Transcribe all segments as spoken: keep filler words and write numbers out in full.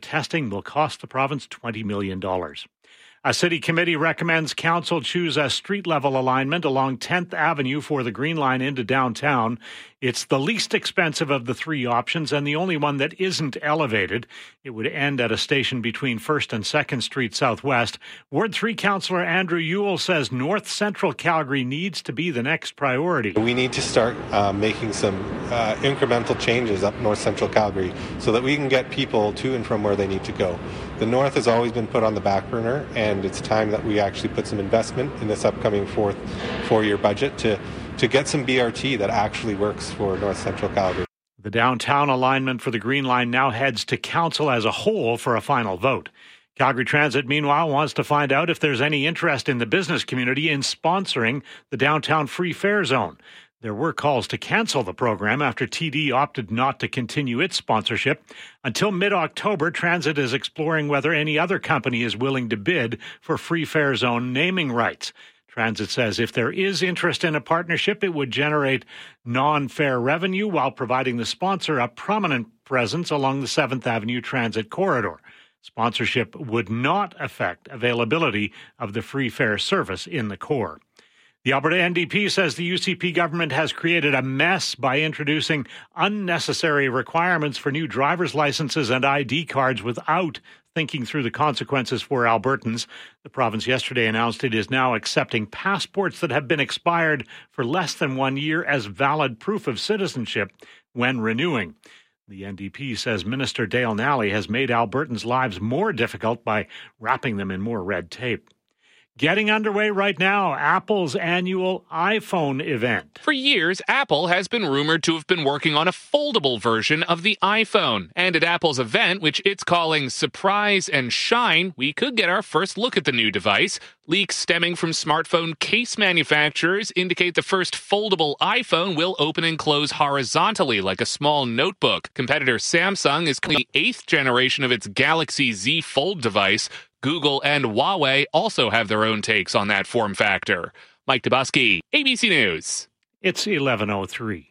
testing will cost the province twenty million dollars. A city committee recommends council choose a street-level alignment along tenth Avenue for the Green Line into downtown. It's the least expensive of the three options and the only one that isn't elevated. It would end at a station between first and second Street Southwest. Ward three Councillor Andrew Ewell says North Central Calgary needs to be the next priority. We need to start uh, making some uh, incremental changes up North Central Calgary so that we can get people to and from where they need to go. The North has always been put on the back burner, and it's time that we actually put some investment in this upcoming fourth four-year budget to, to get some B R T that actually works for North Central Calgary. The downtown alignment for the Green Line now heads to council as a whole for a final vote. Calgary Transit, meanwhile, wants to find out if there's any interest in the business community in sponsoring the downtown free fare zone. There were calls to cancel the program after T D opted not to continue its sponsorship. Until mid-October, Transit is exploring whether any other company is willing to bid for free fare zone naming rights. Transit says if there is interest in a partnership, it would generate non-fare revenue while providing the sponsor a prominent presence along the seventh Avenue Transit corridor. Sponsorship would not affect availability of the free fare service in the core. The Alberta N D P says the U C P government has created a mess by introducing unnecessary requirements for new driver's licenses and I D cards without thinking through the consequences for Albertans. The province yesterday announced it is now accepting passports that have been expired for less than one year as valid proof of citizenship when renewing. The N D P says Minister Dale Nally has made Albertans' lives more difficult by wrapping them in more red tape. Getting underway right now, Apple's annual iPhone event. For years, Apple has been rumored to have been working on a foldable version of the iPhone. And at Apple's event, which it's calling Surprise and Shine, we could get our first look at the new device. Leaks stemming from smartphone case manufacturers indicate the first foldable iPhone will open and close horizontally like a small notebook. Competitor Samsung is calling the eighth generation of its Galaxy Z Fold device. Google and Huawei also have their own takes on that form factor. Mike Dubusky, A B C News. It's eleven oh three.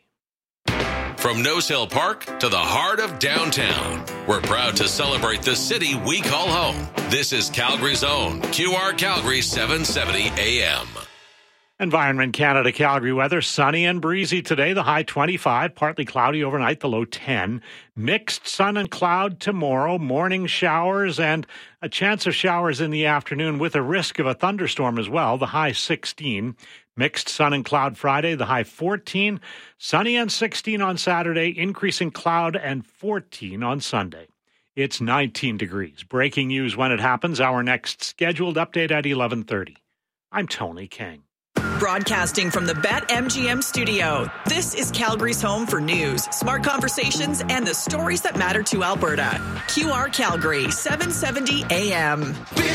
From Nose Hill Park to the heart of downtown, we're proud to celebrate the city we call home. This is Calgary's own Q R Calgary seven seventy A M. Environment Canada Calgary weather, sunny and breezy today, the high twenty-five, partly cloudy overnight, the low ten. Mixed sun and cloud tomorrow, morning showers and a chance of showers in the afternoon with a risk of a thunderstorm as well, the high sixteen. Mixed sun and cloud Friday, the high fourteen. Sunny and sixteen on Saturday, increasing cloud and fourteen on Sunday. It's nineteen degrees. Breaking news when it happens. Our next scheduled update at eleven thirty. I'm Tony King. Broadcasting from the BetMGM studio, this is Calgary's home for news, smart conversations, and the stories that matter to Alberta. Q R Calgary, seven seventy A M.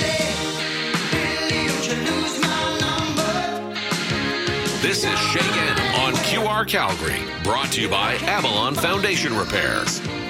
This is Shaken on Q R Calgary, brought to you by Avalon Foundation Repairs.